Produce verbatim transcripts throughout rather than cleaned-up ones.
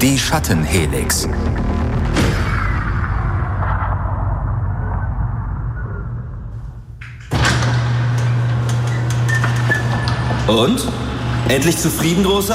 Die Schattenhelix. Und? Endlich zufrieden, Großer?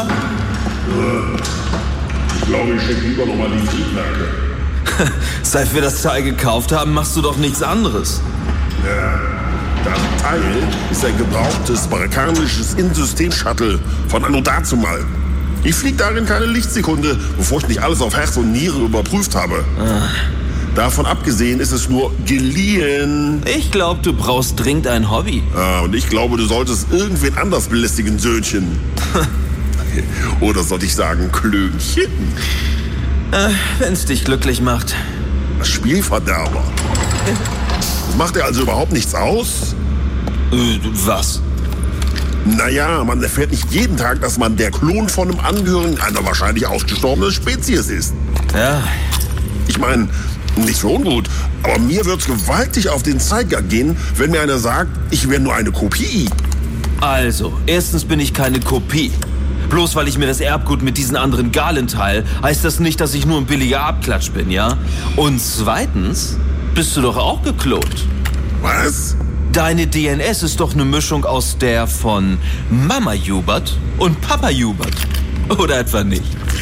Ich glaube, ich schicke lieber nochmal die Triebwerke. Seit wir das Teil gekauft haben, machst du doch nichts anderes. Ja, das Teil ist ein gebrauchtes marokkanisches In-System-Shuttle von anno dazumal. Ich fliege darin keine Lichtsekunde, bevor ich nicht alles auf Herz und Niere überprüft habe. Ah. Davon abgesehen ist es nur geliehen. Ich glaube, du brauchst dringend ein Hobby. Ja, und ich glaube, du solltest irgendwen anders belästigen, Söhnchen. Oder sollte ich sagen, Klönchen? Äh, wenn's dich glücklich macht. Spielverderber. Das macht dir also überhaupt nichts aus? Äh, was? Naja, man erfährt nicht jeden Tag, dass man der Klon von einem Angehörigen einer wahrscheinlich ausgestorbenen Spezies ist. Ja. Ich meine, nicht so ungut, aber mir wird's gewaltig auf den Zeiger gehen, wenn mir einer sagt, ich wäre nur eine Kopie. Also, erstens bin ich keine Kopie. Bloß weil ich mir das Erbgut mit diesen anderen Galen teile, heißt das nicht, dass ich nur ein billiger Abklatsch bin, ja? Und zweitens bist du doch auch geklont. Was? Deine D N S ist doch eine Mischung aus der von Mama Hubert und Papa Hubert. Oder etwa nicht?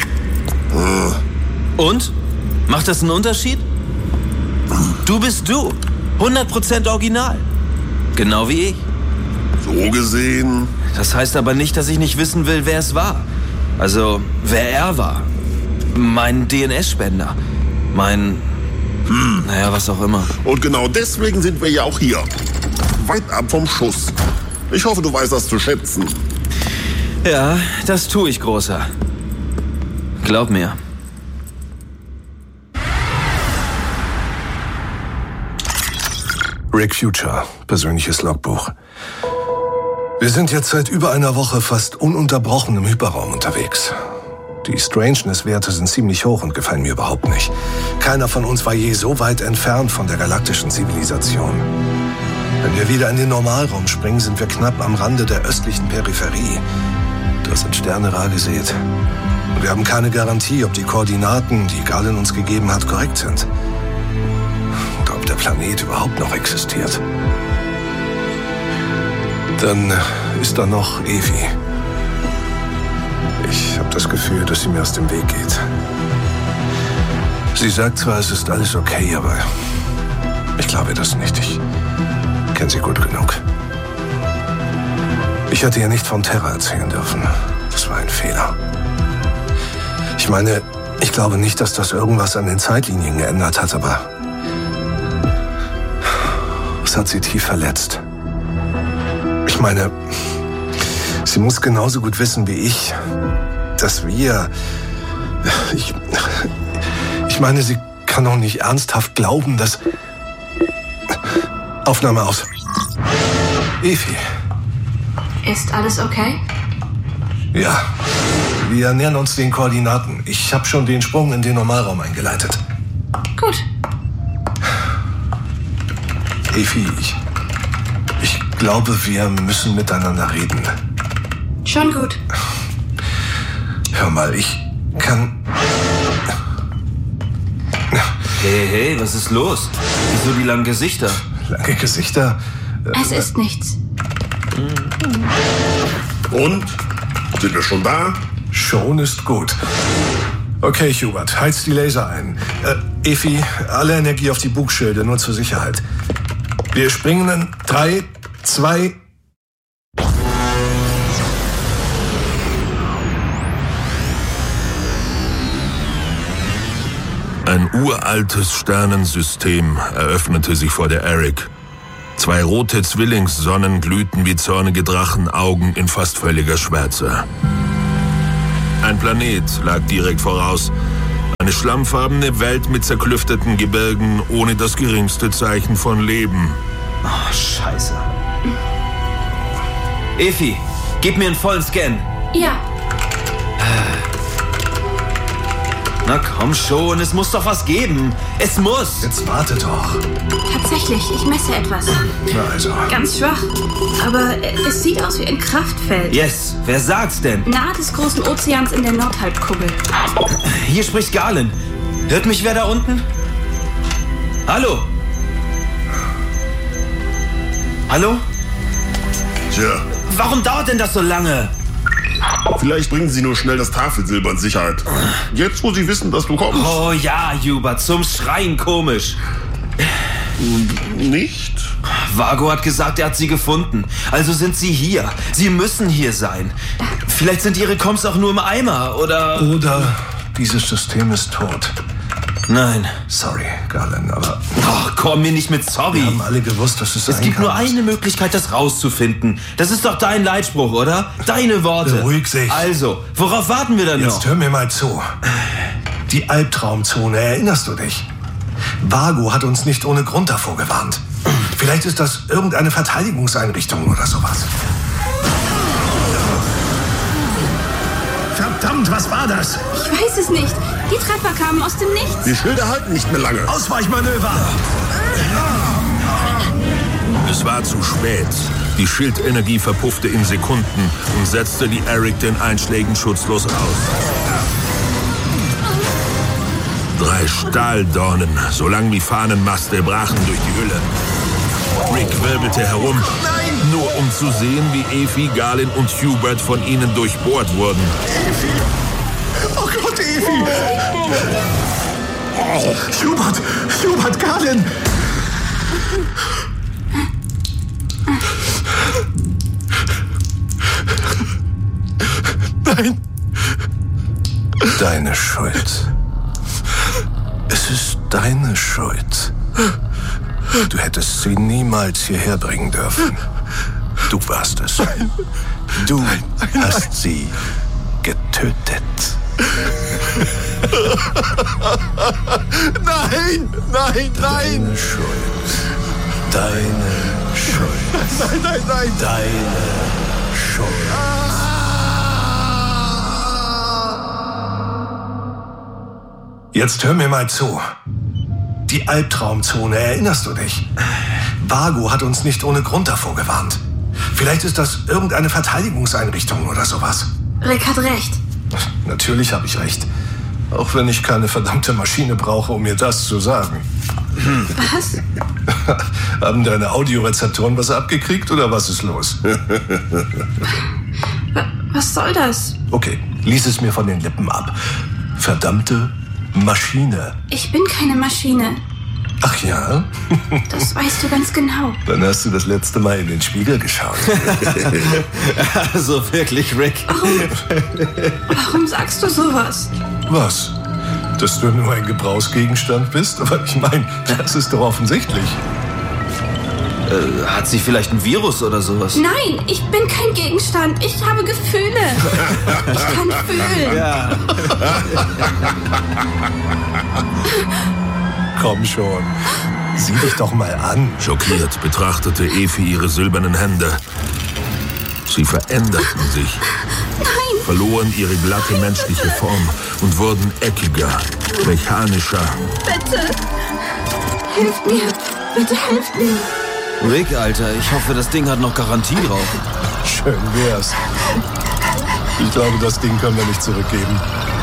Uh. Und? Macht das einen Unterschied? Du bist du. hundert Prozent original. Genau wie ich. So gesehen. Das heißt aber nicht, dass ich nicht wissen will, wer es war. Also, wer er war. Mein D N S-Spender. Mein... Hm. Naja, was auch immer. Und genau deswegen sind wir ja auch hier. Weit ab vom Schuss. Ich hoffe, du weißt das zu schätzen. Ja, das tue ich, Großer. Glaub mir. Rick Future, persönliches Logbuch. Wir sind jetzt seit über einer Woche fast ununterbrochen im Hyperraum unterwegs. Die Strangeness-Werte sind ziemlich hoch und gefallen mir überhaupt nicht. Keiner von uns war je so weit entfernt von der galaktischen Zivilisation. Wenn wir wieder in den Normalraum springen, sind wir knapp am Rande der östlichen Peripherie. Das sind Sterne rar gesät. Und wir haben keine Garantie, ob die Koordinaten, die Galen uns gegeben hat, korrekt sind. Und ob der Planet überhaupt noch existiert. Dann ist da noch Evi. Ich habe das Gefühl, dass sie mir aus dem Weg geht. Sie sagt zwar, es ist alles okay, aber ich glaube das nicht. Ich kenne sie gut genug. Ich hätte ihr nicht von Terra erzählen dürfen. Das war ein Fehler. Ich meine, ich glaube nicht, dass das irgendwas an den Zeitlinien geändert hat, aber es hat sie tief verletzt. Ich meine, sie muss genauso gut wissen wie ich, dass wir... Ich, ich meine, sie kann doch nicht ernsthaft glauben, dass... Aufnahme aus. Evi. Ist alles okay? Ja. Wir nähern uns den Koordinaten. Ich habe schon den Sprung in den Normalraum eingeleitet. Gut. Evi, ich... Ich glaube, wir müssen miteinander reden. Schon gut. Hör mal, ich kann... Hey, hey, was ist los? Wieso die langen Gesichter? Lange Gesichter? Es äh, ist nichts. Und? Sind wir schon da? Schon ist gut. Okay, Hubert, heiz die Laser ein. Äh, Evi, alle Energie auf die Bugschilde, nur zur Sicherheit. Wir springen in drei, zwei... Ein uraltes Sternensystem eröffnete sich vor der Eric. Zwei rote Zwillingssonnen glühten wie zornige Drachenaugen in fast völliger Schwärze. Ein Planet lag direkt voraus. Eine schlammfarbene Welt mit zerklüfteten Gebirgen ohne das geringste Zeichen von Leben. Oh, scheiße. Evi, gib mir einen vollen Scan. Ja. Na komm schon, es muss doch was geben. Es muss. Jetzt warte doch. Tatsächlich, ich messe etwas. Na also. Ganz schwach. Aber es sieht aus wie ein Kraftfeld. Yes, wer sagt's denn? Nahe des großen Ozeans in der Nordhalbkugel. Hier spricht Galen. Hört mich wer da unten? Hallo? Hallo? Tja, Warum dauert denn das so lange? vielleicht bringen sie nur schnell das Tafelsilber in Sicherheit. Jetzt, wo sie wissen, dass du kommst. Oh ja, Hubert, zum Schreien komisch. Nicht? Vago hat gesagt, er hat sie gefunden. Also sind sie hier. Sie müssen hier sein. Vielleicht sind ihre Comms auch nur im Eimer, oder... Oder dieses System ist tot. Nein. Sorry, Galen, aber Ach, komm mir nicht mit sorry. wir haben alle gewusst, dass es Es sein gibt nur kann. eine Möglichkeit, das rauszufinden. Das ist doch dein Leitspruch, oder? Deine Worte. Beruhig sich. Also, worauf warten wir dann noch? Jetzt hör mir mal zu. Die Albtraumzone, erinnerst du dich? Vago hat uns nicht ohne Grund davor gewarnt. Vielleicht ist das irgendeine Verteidigungseinrichtung oder sowas. Verdammt, was war das? Ich weiß es nicht. Die Treffer kamen aus dem Nichts. Die Schilder halten nicht mehr lange. Ausweichmanöver! Es war zu spät. Die Schildenergie verpuffte in Sekunden und setzte die Eric den Einschlägen schutzlos aus. Drei Stahldornen, so lang wie Fahnenmaste, brachen durch die Hülle. Rick wirbelte herum, nur um zu sehen, wie Efi, Galen und Hubert von ihnen durchbohrt wurden. Oh Gott, Evi! Hubert! Hubert, Galen! Nein! Deine Schuld. Es ist deine Schuld. Du hättest sie niemals hierher bringen dürfen. Du warst es. Du hast sie getötet. Nein, nein, nein! Deine Schuld. Deine Schuld. Nein, nein, nein! Deine Schuld. Jetzt hör mir mal zu. Die Albtraumzone, erinnerst du dich? Vago hat uns nicht ohne Grund davor gewarnt. Vielleicht ist das irgendeine Verteidigungseinrichtung oder sowas. Rick hat recht. Natürlich habe ich recht. Auch wenn ich keine verdammte Maschine brauche, um mir das zu sagen. Was? Haben deine Audiorezeptoren was abgekriegt oder was ist los? Was soll das? Okay, lies es mir von den Lippen ab. Verdammte Maschine. Ich bin keine Maschine. Ach ja? Das weißt du ganz genau. Dann hast du das letzte Mal in den Spiegel geschaut. Also wirklich, Rick. Warum? Warum sagst du sowas? Was? Dass du nur ein Gebrauchsgegenstand bist? Aber ich meine, das ist doch offensichtlich. Äh, hat sie vielleicht ein Virus oder sowas? Nein, ich bin kein Gegenstand. Ich habe Gefühle. Ich kann fühlen. Ja. Komm schon. Sieh dich doch mal an. Schockiert betrachtete Efi ihre silbernen Hände. Sie veränderten sich, Nein, verloren ihre glatte menschliche Form und wurden eckiger, mechanischer. bitte. Hilft mir. Bitte helft mir. Rick, Alter, ich hoffe, das Ding hat noch Garantie drauf. Schön wär's. Ich glaube, das Ding können wir nicht zurückgeben.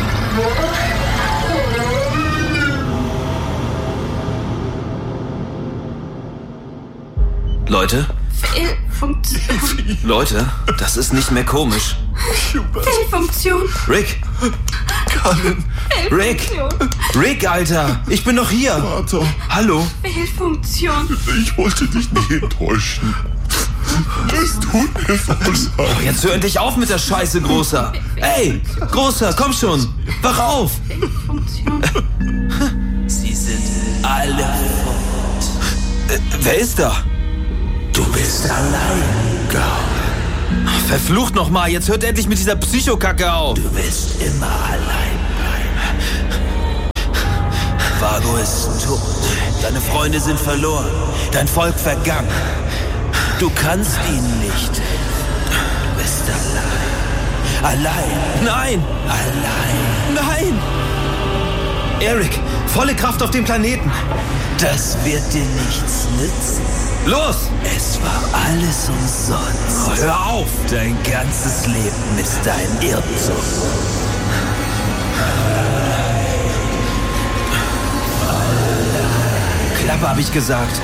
Leute, Fehlfunktion. Leute, das ist nicht mehr komisch. Fehlfunktion. Rick, Galen, Rick, Rick, Alter, ich bin noch hier. Vater, Hallo. Fehlfunktion. ich wollte dich nicht enttäuschen. Es tut mir so leid. Jetzt hör endlich auf mit der Scheiße, Großer. Ey, Großer, komm schon. Wach auf. Fehlfunktion. Sie sind alle fort. Äh, wer ist da? Du bist allein, Galen. Verflucht nochmal, jetzt hört endlich mit dieser Psychokacke auf. Du wirst immer allein bleiben. Vago ist tot. Deine Freunde sind verloren. Dein Volk vergangen. Du kannst ihnen nicht. Du bist allein. Allein. Nein! Allein. Nein! Eric, volle Kraft auf dem Planeten. Das wird dir nichts nützen. Los! Es war alles umsonst. Oh, hör auf! Dein ganzes Leben ist ein Irrtum. Klappe, hab ich gesagt.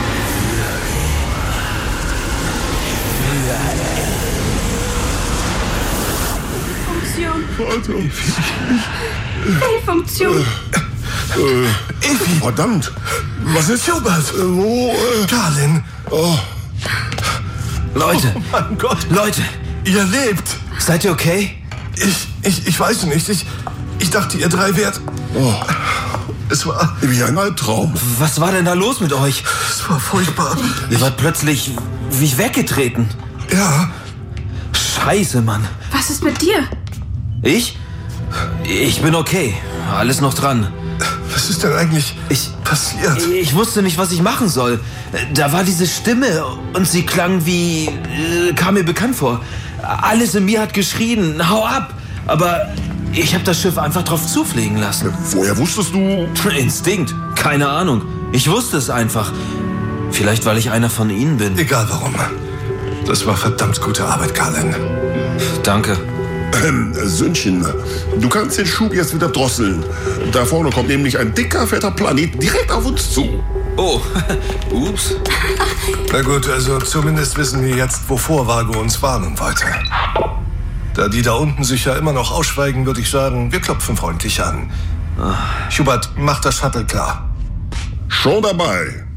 Funktion. Fehlfunktion. Äh, Evi. Verdammt. Was ist Hubert? Äh, wo? Äh, Galen. oh. Leute, Oh mein Gott. Leute, Ihr lebt. seid ihr okay? Ich, ich, ich weiß nicht. Ich, ich dachte, ihr drei wärt... Oh. Es war... Wie ein Albtraum. Was war denn da los mit euch? Es war furchtbar. Ihr wart plötzlich wie weggetreten. Ja, Scheiße, Mann. Was ist mit dir? Ich? Ich bin okay. Alles noch dran. was ist denn eigentlich Ich- passiert? Ich wusste nicht, was ich machen soll. Da war diese Stimme und sie klang wie... äh, kam mir bekannt vor. Alles in mir hat geschrien, hau ab. Aber ich habe das Schiff einfach drauf zufliegen lassen. Woher wusstest du? Instinkt. Keine Ahnung. Ich wusste es einfach. Vielleicht, weil ich einer von ihnen bin. Egal warum. Das war verdammt gute Arbeit, Galen. Danke. Ähm, Söhnchen, du kannst den Schub jetzt wieder drosseln. Da vorne kommt nämlich ein dicker, fetter Planet direkt auf uns zu. Oh, ups. Na gut, also zumindest wissen wir jetzt, wovor Vago uns warnen wollte. Da die da unten sich ja immer noch ausschweigen, würde ich sagen, wir klopfen freundlich an. Hubert, mach das Shuttle klar. Schon dabei.